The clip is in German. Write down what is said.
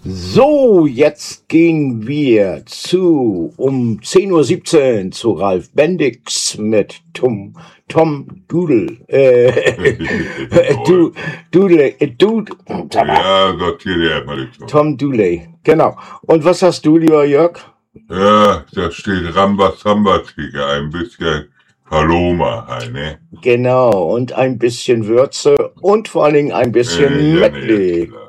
So, jetzt gehen wir um 10:17 Uhr zu Ralf Bendix mit Tom Dudel. Ja, sortiere dir erstmal die Tom. Tom Dooley, genau. Und was hast du, lieber Jörg? Ja, da steht Rambazamba-Tiger, ein bisschen Paloma halt, ne? Genau, und ein bisschen Würze und vor allen Dingen ein bisschen Medley.